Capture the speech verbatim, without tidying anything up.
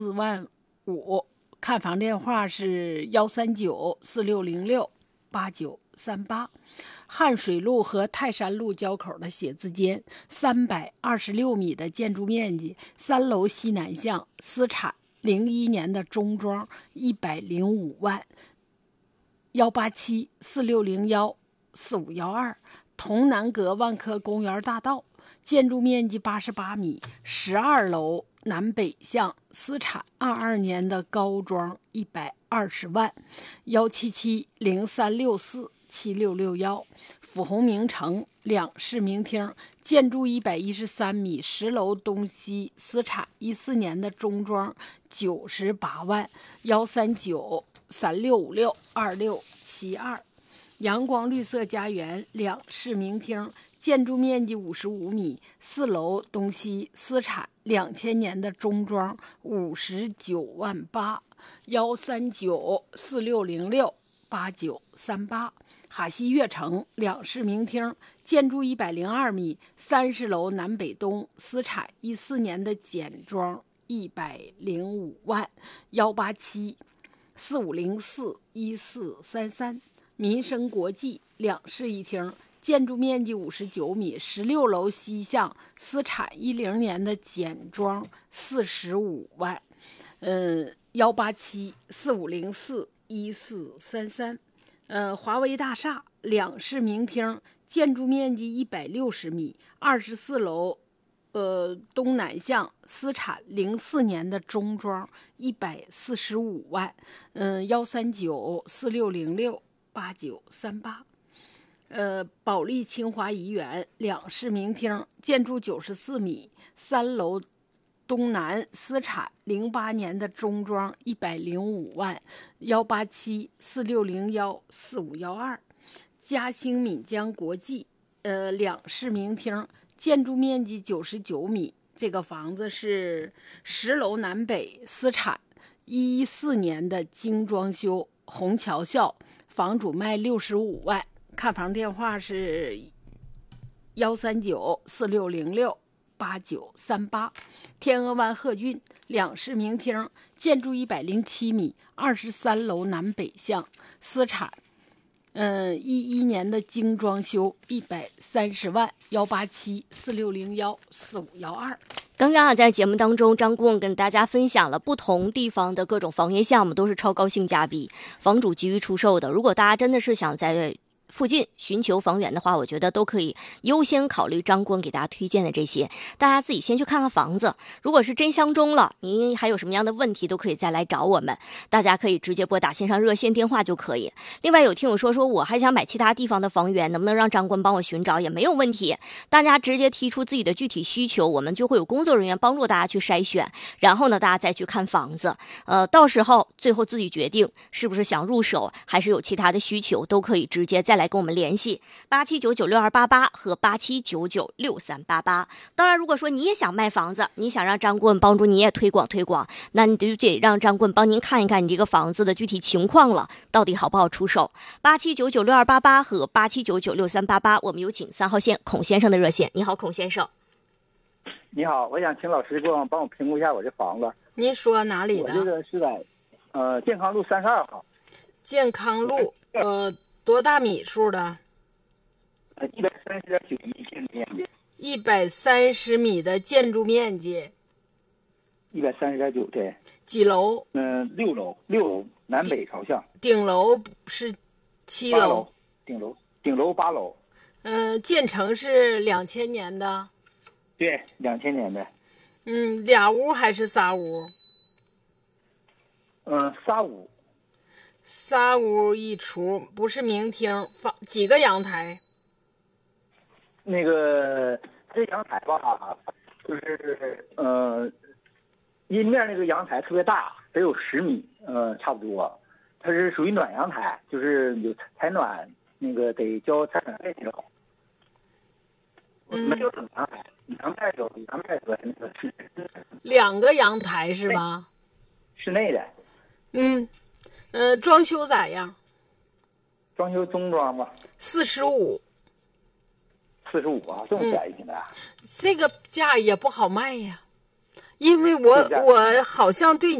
四万五，看房电话是幺三九四六零六八九三八。汉水路和泰山路交口的写字间，三百二十六米的建筑面积，三楼西南向，私产，零一年的中装，一百零五万。幺八七四六零幺四五幺二。潼南阁万科公园大道，建筑面积八十八米，十二楼南北向，私产，二二年的高装，一百二十万。幺七七零三六四七六六幺。府宏名城两室名厅，建筑一百一十三米，十楼东西，私产，一四年的中装，九十八万。幺三九三六五六二六七二。阳光绿色家园两室名厅，建筑面积五十五米，四楼东西，私产，两千年的中装，五十九万八。幺三九四六零六八九三八。哈西悦城两室名厅，建筑一百零二米，三十楼南北东，私产，一四年的简装，一百零五万。幺八七四五零四一四三三。民生国际两室一厅，建筑面积五十九米，十六楼西向，私产，一零年的简装，四十五万。嗯，幺八七四五零四一四三三。呃，华为大厦两室名厅，建筑面积一百六十米，二十四楼，呃，东南向，私产，零四年的中装，一百四十五万。嗯，幺三九四六零六八九三八。呃，保利清华怡园两室名厅，建筑九十四米，三楼东南，私产，零八年的中装，一百零五万。幺八七四六零幺四五幺二。嘉兴闽江国际呃两室名厅，建筑面积九十九米，这个房子是十楼南北，私产，一四年的精装修，虹桥校，房主卖六十五万。看房电话是幺三九四六零六八九三八。天鹅湾鹤郡两室名厅，建筑一百零七米，二十三楼南北向，私产，嗯，一一年的精装修，一百三十万。幺八七四六零幺四五幺二。 刚刚啊，在节目当中，张顾问跟大家分享了不同地方的各种房源项目，都是超高性价比，房主急于出售的。如果大家真的是想在附近寻求房源的话，我觉得都可以优先考虑张顾问给大家推荐的这些，大家自己先去看看房子。如果是真相中了，您还有什么样的问题都可以再来找我们，大家可以直接拨打线上热线电话就可以。另外有听友说说我还想买其他地方的房源，能不能让张顾问帮我寻找，也没有问题，大家直接提出自己的具体需求，我们就会有工作人员帮助大家去筛选，然后呢大家再去看房子，呃，到时候最后自己决定是不是想入手，还是有其他的需求，都可以直接再来来跟我们联系八七九九六二八八和八七九九六三八八。当然如果说你也想卖房子，你想让张顾问帮助你也推广推广，那你就得让张顾问帮您看一看你这个房子的具体情况了，到底好不好出手。八七九九六二八八和八七九九六三八八。我们有请三号线孔先生的热线。你好，孔先生。 你好，我想请老师给我帮我评估一下我这房子。 您说哪里的？ 我这个是在呃健康路三十二号。 健康路呃多大米数的？ 呃，一百三十点九一建筑面积。 一百三十米的建筑面积。 一百三十点九，对。 几楼？ 嗯、呃，六楼，六楼南北朝向。 顶楼是七楼。 楼顶楼，顶楼八楼。 嗯、呃，建成是两千年的。 对，两千年的。 嗯，俩屋还是仨屋？ 嗯、呃，仨屋。 仨屋一厨，不是明厅，放几个阳台？ 那个这阳台吧，就是呃，阴面那个阳台特别大，得有十米，呃，差不多。它是属于暖阳台，就是有采暖，那个得交采暖费那种。 嗯， 没有冷阳台，阳台有阳台和那个是两个阳台是吧？ 室内的。 嗯。呃，装修咋样？ 装修中装吧。 四十五。 四十五啊，这么便宜的、嗯？ 这个价也不好卖呀， 因为我是这样我好像对